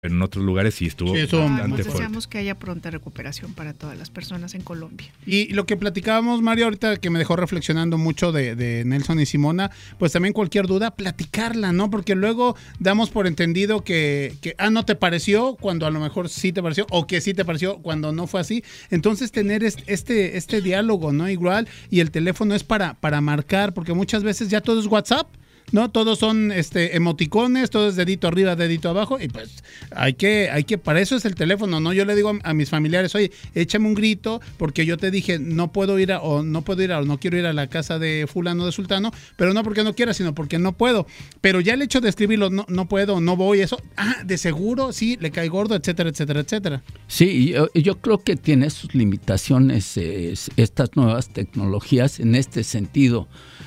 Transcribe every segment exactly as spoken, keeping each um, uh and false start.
en otros lugares sí estuvo sí, bastante deseamos fuerte. que haya pronta recuperación para todas las personas en Colombia. Y lo que platicábamos, Mario, ahorita que me dejó reflexionando mucho de, de Nelson y Simona, pues también cualquier duda, platicarla, ¿no? Porque luego damos por entendido que, que, ah, no te pareció, cuando a lo mejor sí te pareció, o que sí te pareció cuando no fue así. Entonces tener este, este diálogo, ¿no? Igual, y el teléfono es para, para marcar, porque muchas veces ya todo es WhatsApp, ¿no? Todos son este emoticones, todo es dedito arriba, dedito abajo, y pues hay que, hay que, para eso es el teléfono, ¿no? Yo le digo a, a mis familiares, oye, échame un grito, porque yo te dije, no puedo ir a, o no puedo ir a, o no quiero ir a la casa de fulano de sultano, pero no porque no quiera, sino porque no puedo. Pero ya el hecho de escribirlo, no, no puedo, no voy, eso, ah, de seguro, sí, le cae gordo, etcétera, etcétera, etcétera. Sí, yo, yo creo que tiene sus limitaciones eh, estas nuevas tecnologías en este sentido.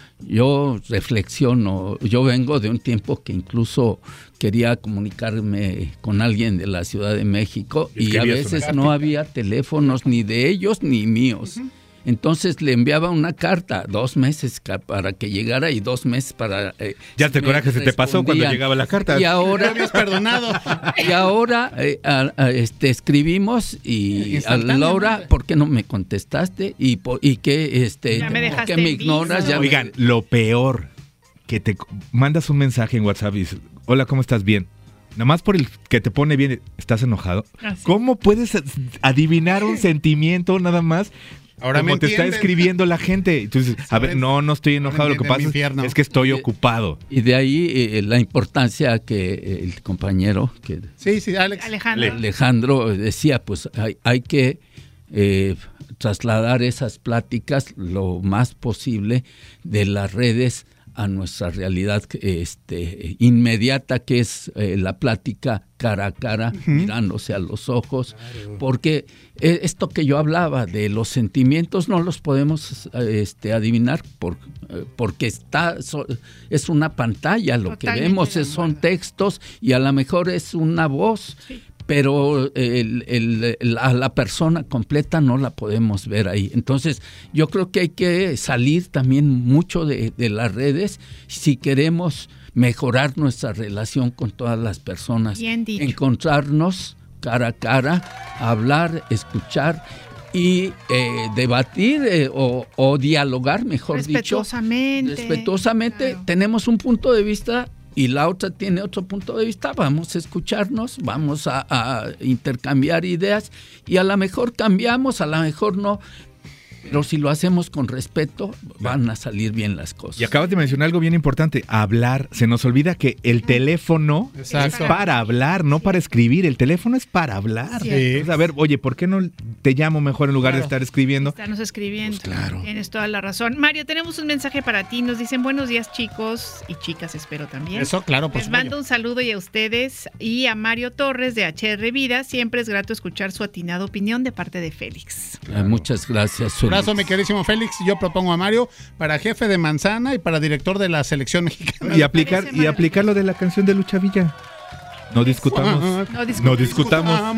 Yo reflexiono, yo vengo de un tiempo que incluso quería comunicarme con alguien de la Ciudad de México y a veces no había teléfonos ni de ellos ni míos. Uh-huh. Entonces le enviaba una carta, dos meses para que llegara y dos meses para... Eh, ya te coraje se te pasó cuando llegaba la carta. Y ahora... habías perdonado. Y ahora eh, a, a, este, escribimos y a Laura, ¿por qué no me contestaste? Y, y que este, ya me ¿por qué me ignoras? Ya Oigan, me... lo peor, que te mandas un mensaje en WhatsApp y dices, hola, ¿cómo estás? Bien. Nada más por el que te pone bien, ¿estás enojado? Así. ¿Cómo puedes adivinar un sentimiento nada más? Ahora como te está escribiendo la gente. Entonces, a ver, no, no estoy enojado. Lo que pasa es, es que estoy ocupado. Y de ahí eh, la importancia que el compañero, que sí, sí, Alex. Alejandro. Alejandro decía, pues hay, hay que eh, trasladar esas pláticas lo más posible de las redes a nuestra realidad este, inmediata, que es eh, la plática cara a cara, uh-huh. mirándose a los ojos, claro. Porque esto que yo hablaba de los sentimientos no los podemos este, adivinar por, porque está so, es una pantalla, lo Totalmente que vemos es, son textos y a lo mejor es una voz, sí. Pero el, el, el, a la persona completa no la podemos ver ahí. Entonces, yo creo que hay que salir también mucho de, de las redes si queremos mejorar nuestra relación con todas las personas. Bien dicho. Encontrarnos cara a cara, hablar, escuchar y eh, debatir eh, o, o dialogar, mejor respetuosamente, dicho. Respetuosamente. Claro. Tenemos un punto de vista y la otra tiene otro punto de vista, vamos a escucharnos, vamos a, a intercambiar ideas y a lo mejor cambiamos, a lo mejor no, pero si lo hacemos con respeto, van a salir bien las cosas. Y acabas de mencionar algo bien importante, hablar. Se nos olvida que el teléfono Exacto. es para hablar, no para escribir. El teléfono es para hablar. Sí. Es a ver, oye, ¿por qué no te llamo mejor en lugar claro. de estar escribiendo? Estarnos escribiendo. Pues claro. Tienes toda la razón. Mario, tenemos un mensaje para ti. Nos dicen buenos días, chicos y chicas, espero también. Eso, claro. Pues Les mando un saludo y a ustedes y a Mario Torres de H R Vida. Siempre es grato escuchar su atinada opinión de parte de Félix. Claro. Muchas gracias. Un abrazo, mi queridísimo Félix. Yo propongo a Mario para jefe de manzana y para director de la selección mexicana. Y aplicar y aplicar lo de la canción de Lucha Villa. No discutamos. No, discu- no discutamos.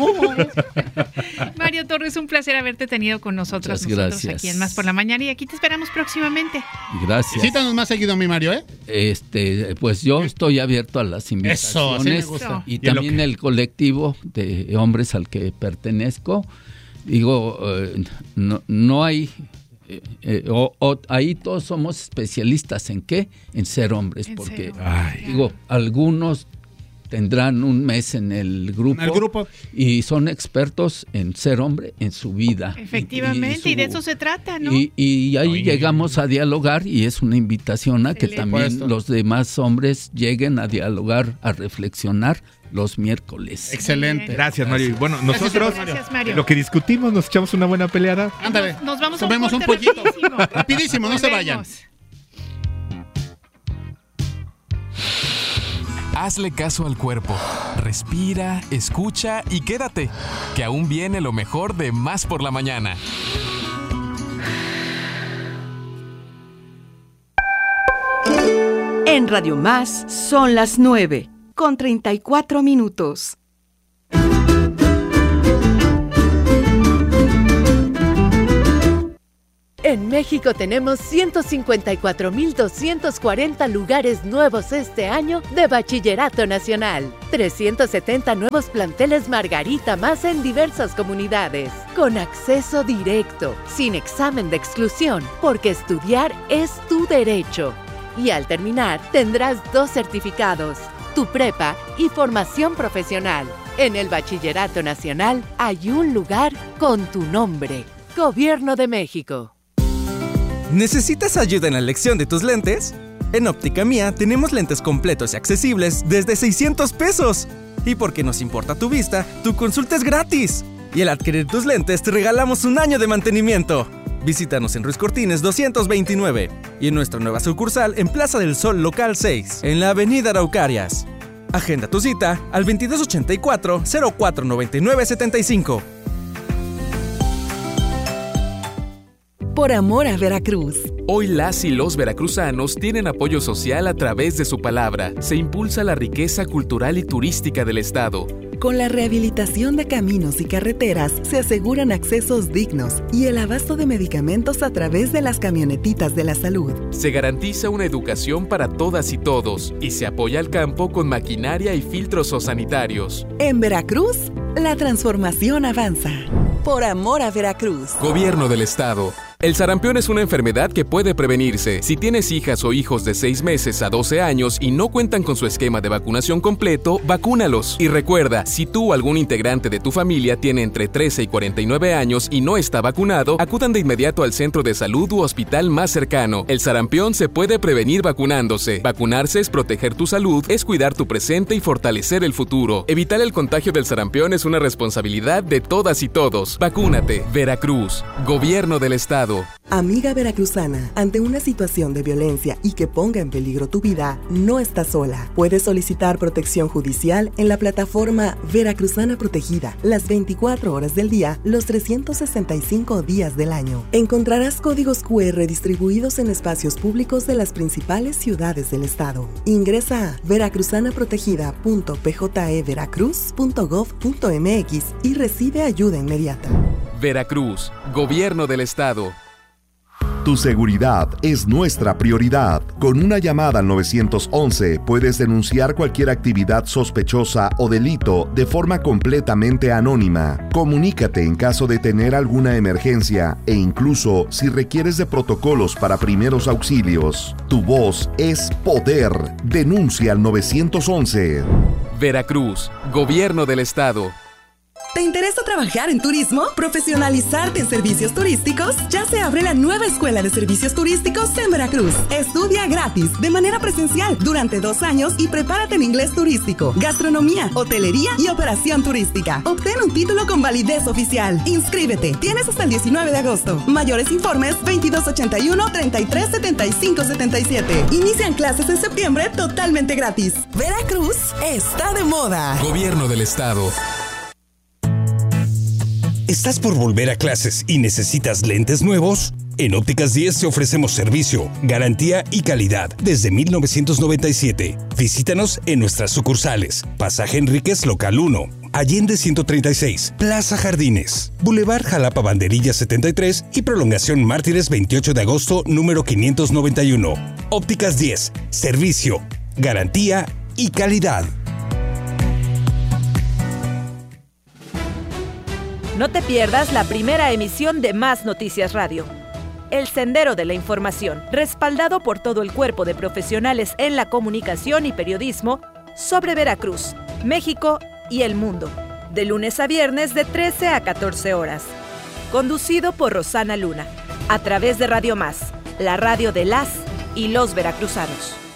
Mario Torres, un placer haberte tenido con nosotros, Muchas nosotros gracias. aquí en Más por la Mañana y aquí te esperamos próximamente. Gracias. Visítanos más seguido, mi Mario, ¿eh? Este, pues yo estoy abierto a las invitaciones. Eso, sí me gusta. Y, y también que... el colectivo de hombres al que pertenezco. Digo, eh, no, no hay... Eh, eh, o, o, ahí todos somos especialistas en qué, en ser hombres, ¿En porque Ay. digo, algunos tendrán un mes en el grupo, en el grupo y son expertos en ser hombre en su vida. Efectivamente, y, y, su, y de eso se trata, ¿no? Y, y ahí Oye. llegamos a dialogar y es una invitación a que también los demás hombres lleguen a dialogar, a reflexionar los miércoles. Excelente. Gracias, Mario. Y bueno, nosotros Gracias, Mario. lo que discutimos, nos echamos una buena peleada. Ándale. Nos, nos vamos a Comemos un, un pollito. Rapidísimo, rapidísimo no se vayan. Hazle caso al cuerpo. Respira, escucha y quédate, que aún viene lo mejor de Más por la Mañana. En Radio Más son las nueve con treinta y cuatro minutos. En México tenemos ciento cincuenta y cuatro mil doscientos cuarenta lugares nuevos este año de Bachillerato Nacional. trescientos setenta nuevos planteles Margarita más en diversas comunidades. Con acceso directo, sin examen de exclusión, porque estudiar es tu derecho. Y al terminar, tendrás dos certificados, tu prepa y formación profesional. En el Bachillerato Nacional hay un lugar con tu nombre. Gobierno de México. ¿Necesitas ayuda en la elección de tus lentes? En Óptica Mía tenemos lentes completos y accesibles desde seiscientos pesos. Y porque nos importa tu vista, tu consulta es gratis. Y al adquirir tus lentes te regalamos un año de mantenimiento. Visítanos en Ruiz Cortines doscientos veintinueve y en nuestra nueva sucursal en Plaza del Sol Local seis, en la Avenida Araucarias. Agenda tu cita al veintidós ochenta y cuatro, cero cuatro noventa y nueve setenta y cinco. Por amor a Veracruz. Hoy las y los veracruzanos tienen apoyo social a través de su palabra. Se impulsa la riqueza cultural y turística del estado. Con la rehabilitación de caminos y carreteras se aseguran accesos dignos y el abasto de medicamentos a través de las camionetitas de la salud. Se garantiza una educación para todas y todos y se apoya al campo con maquinaria y filtros sanitarios. En Veracruz, la transformación avanza. Por amor a Veracruz. Gobierno del estado. El sarampión es una enfermedad que puede prevenirse. Si tienes hijas o hijos de seis meses a doce años y no cuentan con su esquema de vacunación completo, vacúnalos. Y recuerda, si tú o algún integrante de tu familia tiene entre trece y cuarenta y nueve años y no está vacunado, acudan de inmediato al centro de salud u hospital más cercano. El sarampión se puede prevenir vacunándose. Vacunarse es proteger tu salud, es cuidar tu presente y fortalecer el futuro. Evitar el contagio del sarampión es una responsabilidad de todas y todos. Vacúnate. Veracruz. Gobierno del estado. Amiga veracruzana, ante una situación de violencia y que ponga en peligro tu vida, no estás sola. Puedes solicitar protección judicial en la plataforma Veracruzana Protegida, las veinticuatro horas del día, los trescientos sesenta y cinco días del año. Encontrarás códigos cu erre distribuidos en espacios públicos de las principales ciudades del estado. Ingresa a veracruzanaprotegida punto p j e veracruz punto gov punto m x y recibe ayuda inmediata. Veracruz, Gobierno del Estado. Tu seguridad es nuestra prioridad. Con una llamada al nueve once puedes denunciar cualquier actividad sospechosa o delito de forma completamente anónima. Comunícate en caso de tener alguna emergencia e incluso si requieres de protocolos para primeros auxilios. Tu voz es poder. Denuncia al nueve once. Veracruz, Gobierno del Estado. ¿Te interesa trabajar en turismo? ¿Profesionalizarte en servicios turísticos? Ya se abre la nueva Escuela de Servicios Turísticos en Veracruz. Estudia gratis, de manera presencial, durante dos años y prepárate en inglés turístico, gastronomía, hotelería y operación turística. Obtén un título con validez oficial. Inscríbete. Tienes hasta el diecinueve de agosto. Mayores informes veintidós ochenta y uno, treinta y tres, setenta y cinco, setenta y siete. Inician clases en septiembre totalmente gratis. Veracruz está de moda. Gobierno del Estado. ¿Estás por volver a clases y necesitas lentes nuevos? En Ópticas diez te ofrecemos servicio, garantía y calidad desde mil novecientos noventa y siete. Visítanos en nuestras sucursales. Pasaje Enríquez Local uno, Allende ciento treinta y seis, Plaza Jardines, Boulevard Jalapa Banderilla setenta y tres y Prolongación Mártires veintiocho de agosto número quinientos noventa y uno. Ópticas diez, servicio, garantía y calidad. No te pierdas la primera emisión de Más Noticias Radio. El Sendero de la Información, respaldado por todo el cuerpo de profesionales en la comunicación y periodismo sobre Veracruz, México y el mundo, de lunes a viernes de trece a catorce horas. Conducido por Rosana Luna, a través de Radio Más, la radio de las y los veracruzanos.